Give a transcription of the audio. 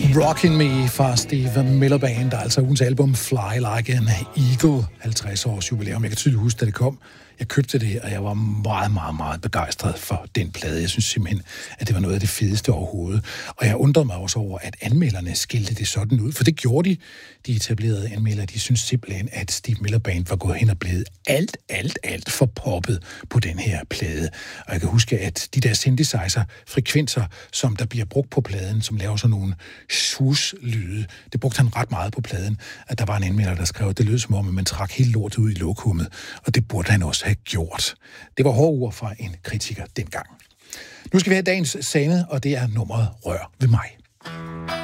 Rockin' Me fra Steve Miller Band, der er altså ugens album Fly Like an Eagle, 50 års jubilæum. Jeg kan tydeligt huske, da det kom. Jeg købte det, og jeg var meget, meget, meget begejstret for den plade. Jeg synes simpelthen, at det var noget af det fedeste overhovedet. Og jeg undrede mig også over, at anmelderne skilte det sådan ud, for det gjorde de etablerede anmeldere. De synes simpelthen, at Steve Miller Band var gået hen og blevet alt for poppet på den her plade. Og jeg kan huske, at de der synthesizer-frekvenser, som der bliver brugt på pladen, som laver sådan nogle sus-lyde, det brugte han ret meget på pladen. At der var en anmelder, der skrev, at det lød som om, at man trak helt lort ud i lokummet. Og det burde han også have gjort. Det var hårde ord fra en kritiker dengang. Nu skal vi have dagens sande, og det er nummeret Rør ved mig.